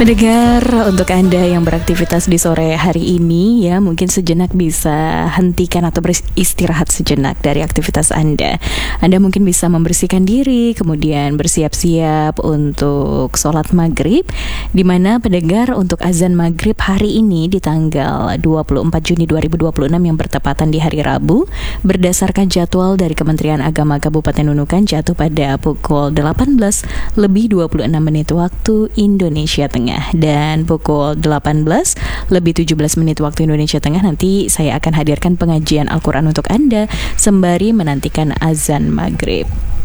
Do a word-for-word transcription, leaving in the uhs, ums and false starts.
Mendengar untuk Anda yang beraktivitas di sore hari ini ya, mungkin sejenak bisa hentikan atau beristirahat sejenak dari aktivitas Anda. Anda mungkin bisa membersihkan diri, kemudian bersiap-siap untuk sholat maghrib, di mana pendengar untuk azan maghrib hari ini di tanggal dua puluh empat Juni dua ribu dua puluh enam yang bertepatan di hari Rabu, berdasarkan jadwal dari Kementerian Agama Kabupaten Nunukan jatuh pada pukul delapan belas lebih dua puluh enam menit waktu Indonesia Tengah. Dan pukul delapan belas lebih tujuh belas menit waktu Indonesia Tengah nanti saya akan hadirkan pengajian Al-Quran untuk Anda sembari menantikan azan maghrib.